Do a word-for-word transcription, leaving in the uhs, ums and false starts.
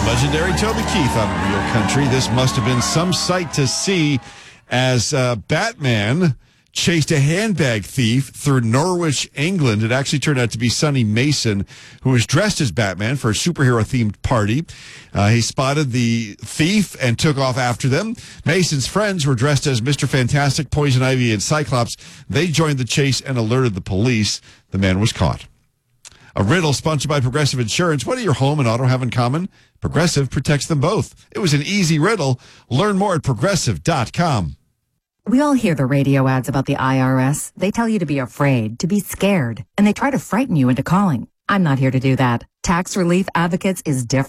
Legendary Toby Keith on Real Country. This must have been some sight to see as uh, Batman chased a handbag thief through Norwich, England. It actually turned out to be Sonny Mason, who was dressed as Batman for a superhero-themed party. Uh, he spotted the thief and took off after them. Mason's friends were dressed as Mister Fantastic, Poison Ivy, and Cyclops. They joined the chase and alerted the police. The man was caught. A riddle sponsored by Progressive Insurance. What do your home and auto have in common? Progressive protects them both. It was an easy riddle. Learn more at progressive dot com. We all hear the radio ads about the I R S. They tell you to be afraid, to be scared, and they try to frighten you into calling. I'm not here to do that. Tax Relief Advocates is different.